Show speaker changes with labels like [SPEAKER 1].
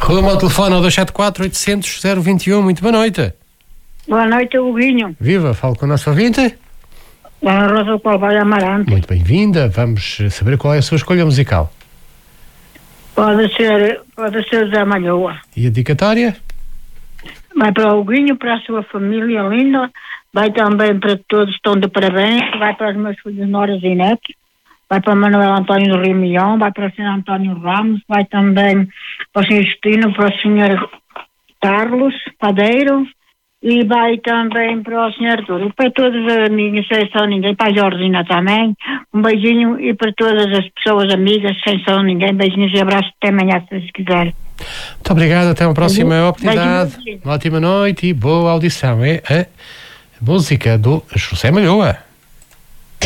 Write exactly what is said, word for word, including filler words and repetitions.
[SPEAKER 1] Rumo ao telefone ao dois sete quatro, oitocentos, zero vinte e um. Muito boa noite.
[SPEAKER 2] Boa noite, Huguinho.
[SPEAKER 1] Viva, falo com o nosso ouvinte.
[SPEAKER 2] Dona Rosa Calvário Amarante.
[SPEAKER 1] Muito bem-vinda. Vamos saber qual é a sua escolha musical.
[SPEAKER 2] Pode ser, pode ser Zé Malhoa.
[SPEAKER 1] E a dedicatória?
[SPEAKER 2] Vai para o Huguinho, para a sua família linda. Vai também para todos que estão de parabéns. Vai para os meus filhos Noras e Netos. Vai para Manuel António do Rio Milhão. Vai para o senhor António Ramos. Vai também para o senhor Justino, para o senhor Carlos Padeiro. E vai também para o senhor Arturo. Para todos os amigos, sem só ninguém. Para a Jorgina também. Um beijinho. E para todas as pessoas amigas, sem só ninguém. Beijinhos e abraços. Até amanhã, se vocês quiserem.
[SPEAKER 1] Muito obrigado. Até uma próxima
[SPEAKER 2] Beijinho.
[SPEAKER 1] oportunidade.
[SPEAKER 2] Beijinho.
[SPEAKER 1] Uma ótima noite e boa audição. É a música do José Malhoa.